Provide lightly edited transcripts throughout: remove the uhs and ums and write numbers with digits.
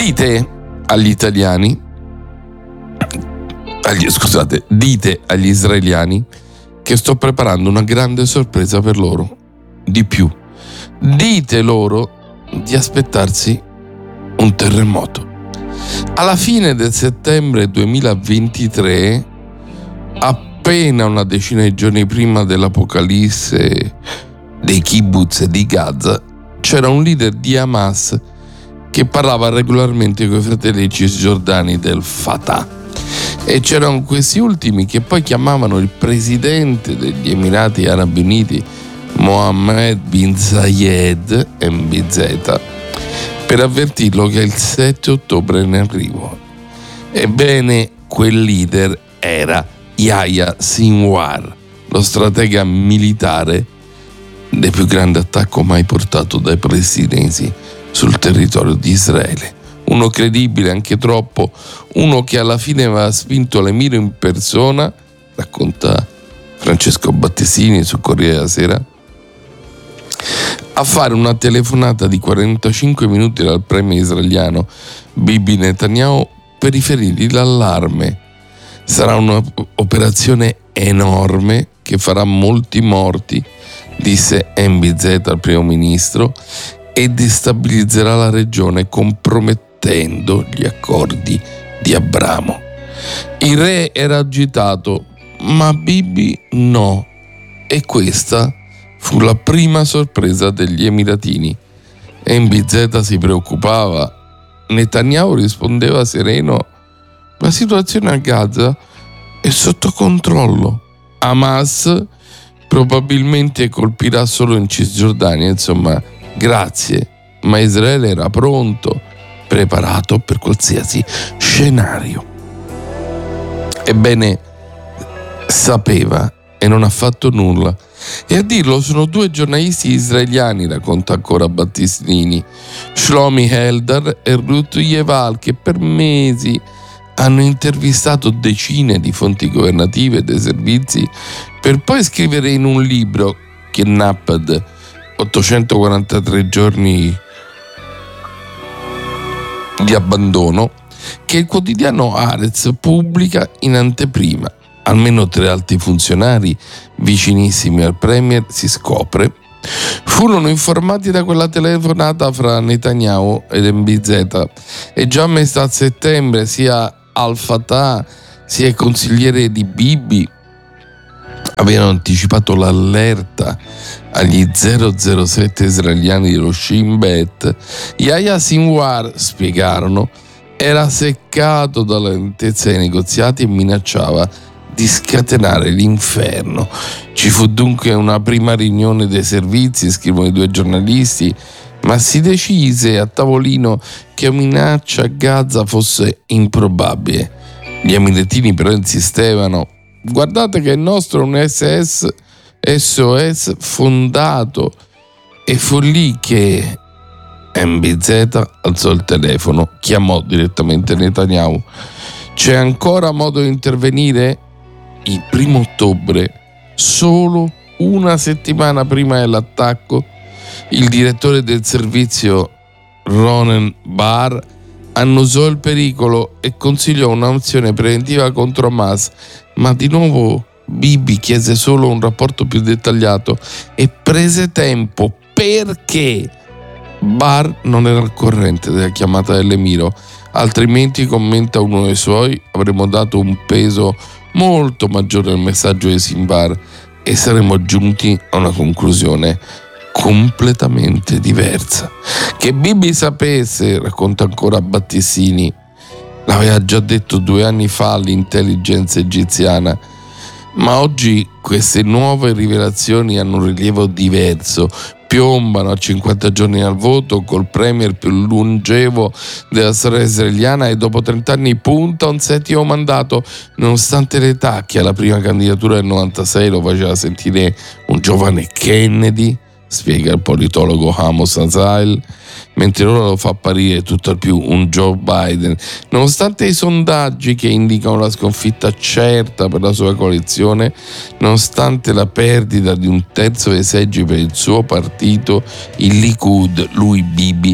dite agli israeliani che sto preparando una grande sorpresa per loro. Di più, dite loro di aspettarsi un terremoto. Alla fine del settembre 2023, appena una decina di giorni prima dell'apocalisse dei kibbutz di Gaza, c'era un leader di Hamas che parlava regolarmente con i fratelli cisgiordani del Fatah, e c'erano questi ultimi che poi chiamavano il presidente degli Emirati Arabi Uniti, Mohammed bin Zayed MBZ, per avvertirlo che il 7 ottobre è in arrivo. Ebbene, quel leader era Yahya Sinwar, lo stratega militare del più grande attacco mai portato dai palestinesi sul territorio di Israele. Uno credibile, anche troppo, uno che alla fine aveva spinto l'emiro in persona, racconta Francesco Battesini su Corriere della Sera, a fare una telefonata di 45 minuti dal premier israeliano Bibi Netanyahu per riferirgli l'allarme. Sarà un'operazione enorme che farà molti morti, disse MBZ al primo ministro, e destabilizzerà la regione compromettendo gli accordi di Abramo. Il re era agitato, ma Bibi no, e questa fu la prima sorpresa degli emiratini. MBZ si preoccupava, Netanyahu rispondeva sereno: la situazione a Gaza è sotto controllo. Hamas probabilmente colpirà solo in Cisgiordania, insomma, grazie, ma Israele era pronto, preparato per qualsiasi scenario. Ebbene, sapeva e non ha fatto nulla. E a dirlo sono due giornalisti israeliani, racconta ancora Battistini, Shlomi Eldar e Ruth Yeval, che per mesi hanno intervistato decine di fonti governative e dei servizi per poi scrivere in un libro, Kidnapped, 843 giorni di abbandono, che il quotidiano Haaretz pubblica in anteprima. Almeno 3 alti funzionari vicinissimi al premier, si scopre, furono informati da quella telefonata fra Netanyahu ed MBZ, e già a metà settembre sia al-Fatah sia i consiglieri di Bibi avevano anticipato l'allerta agli 007 israeliani dello Shin Bet. Yahya Sinwar, spiegarono, era seccato dalla lentezza dei negoziati e minacciava di scatenare l'inferno. Ci fu dunque una prima riunione dei servizi, scrivono i 2 giornalisti, ma si decise a tavolino che una minaccia a Gaza fosse improbabile. Gli emiratini però insistevano: guardate che il nostro è un SOS fondato. E fu lì che MBZ alzò il telefono, chiamò direttamente Netanyahu. C'è ancora modo di intervenire? Il 1 ottobre, solo una settimana prima dell'attacco, il direttore del servizio Ronen Bar annusò il pericolo e consigliò un'azione preventiva contro Hamas, ma di nuovo Bibi chiese solo un rapporto più dettagliato e prese tempo perché Bar non era al corrente della chiamata dell'emiro, altrimenti, commenta uno dei suoi, avremmo dato un peso molto maggiore al messaggio di Sinwar e saremmo giunti a una conclusione completamente diversa. Che Bibi sapesse, racconta ancora Battistini, l'aveva già detto 2 anni fa all'intelligence egiziana, ma oggi queste nuove rivelazioni hanno un rilievo diverso. Piombano a 50 giorni dal voto, col premier più longevo della storia israeliana, e dopo 30 anni punta un 7° mandato, nonostante l'età che alla prima candidatura del 96 lo faceva sentire un giovane Kennedy, spiega il politologo Amos Azael, mentre ora lo fa apparire tutt'al più un Joe Biden, nonostante i sondaggi che indicano la sconfitta certa per la sua coalizione, nonostante la perdita di 1/3 dei seggi per il suo partito, il Likud, lui Bibi,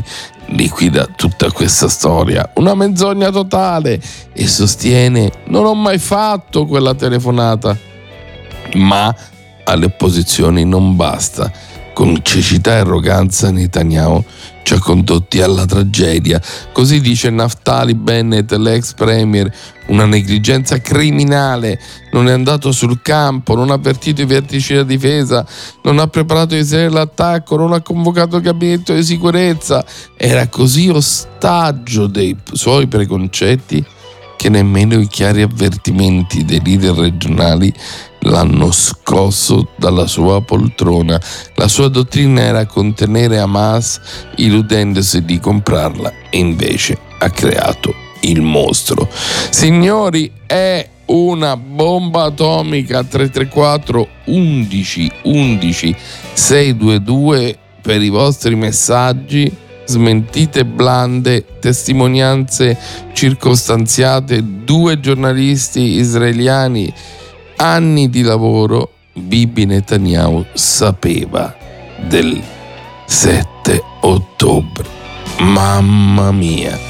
liquida tutta questa storia, una menzogna totale, e sostiene: non ho mai fatto quella telefonata. Ma alle opposizioni non basta. Con cecità e arroganza Netanyahu ci ha condotti alla tragedia. Così dice Naftali Bennett, l'ex premier: una negligenza criminale. Non è andato sul campo, non ha avvertito i vertici della difesa, non ha preparato Israele all'attacco, non ha convocato il gabinetto di sicurezza. Era così ostaggio dei suoi preconcetti che nemmeno i chiari avvertimenti dei leader regionali l'hanno scosso dalla sua poltrona. La sua dottrina era contenere Hamas illudendosi di comprarla, e invece ha creato il mostro. Signori, è una bomba atomica. 334 11 11 622 per i vostri messaggi, smentite blande, testimonianze circostanziate, 2 giornalisti israeliani, anni di lavoro. Bibi Netanyahu sapeva del 7 ottobre. Mamma mia.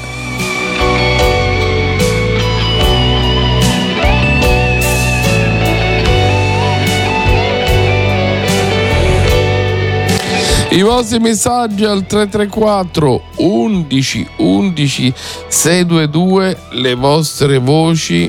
I vostri messaggi al 334 11 11 622, le vostre voci.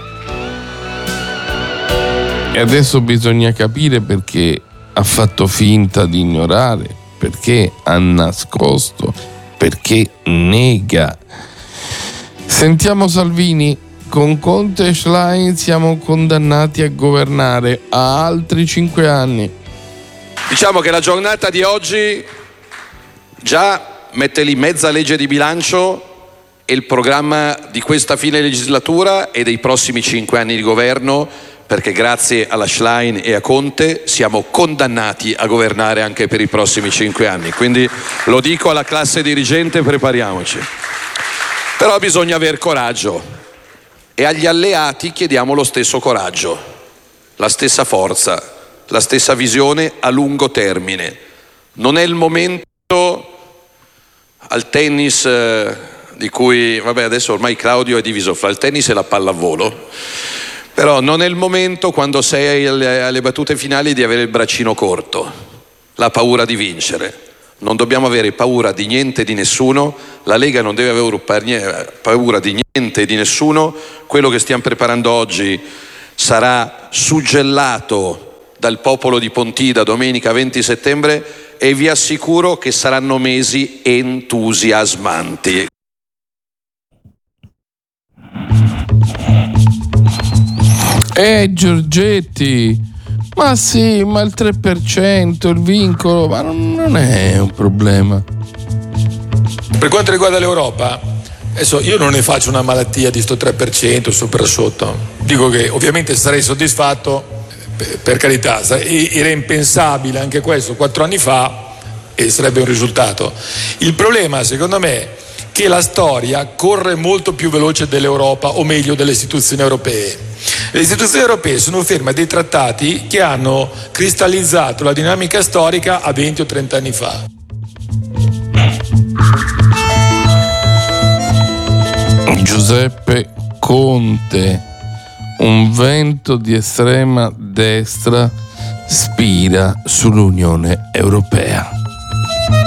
E adesso bisogna capire perché ha fatto finta di ignorare, perché ha nascosto, perché nega. Sentiamo Salvini: con Conte e Schlein siamo condannati a governare a altri 5 anni. Diciamo che la giornata di oggi già mette lì mezza legge di bilancio e il programma di questa fine legislatura e dei prossimi 5 anni di governo, perché grazie alla Schlein e a Conte siamo condannati a governare anche per i prossimi 5 anni. Quindi lo dico alla classe dirigente: prepariamoci. Però bisogna aver coraggio, e agli alleati chiediamo lo stesso coraggio, la stessa forza, la stessa visione a lungo termine. Non è il momento al tennis di cui, adesso ormai Claudio è diviso fra il tennis e la pallavolo, però non è il momento, quando sei alle battute finali, di avere il braccino corto, la paura di vincere. Non dobbiamo avere paura di niente e di nessuno. La Lega non deve avere paura di niente e di nessuno. Quello che stiamo preparando oggi sarà suggellato dal popolo di Pontida domenica 20 settembre e vi assicuro che saranno mesi entusiasmanti. Giorgetti, ma sì, ma il 3%, il vincolo, ma non è un problema. Per quanto riguarda l'Europa, adesso io non ne faccio una malattia di sto 3% sopra sotto. Dico che ovviamente sarei soddisfatto, per carità, era impensabile anche questo 4 anni fa e sarebbe un risultato. Il problema, secondo me, è che la storia corre molto più veloce dell'Europa, o meglio delle istituzioni europee. Le istituzioni europee sono ferme a dei trattati che hanno cristallizzato la dinamica storica a 20 o 30 anni fa. Giuseppe Conte: un vento di estrema destra spira sull'Unione Europea.